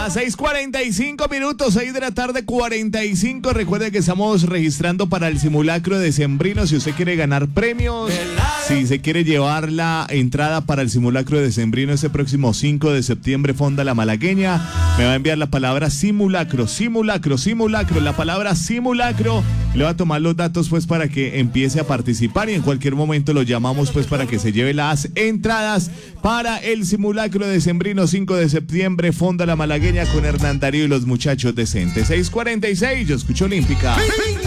Las 6:45, 6 de la tarde, 45. Recuerde que estamos registrando para el simulacro de Decembrino. Si usted quiere ganar premios, si se quiere llevar la entrada para el simulacro de Decembrino este próximo 5 de septiembre, Fonda La Malagueña, me va a enviar la palabra simulacro. La palabra simulacro. Le va a tomar los datos pues para que empiece a participar y en cualquier momento lo llamamos pues para que se lleve las entradas para el simulacro de Decembrino 5 de septiembre, Fonda La Malagueña con Hernán Darío y los muchachos decentes. 6:46, yo escucho Olímpica.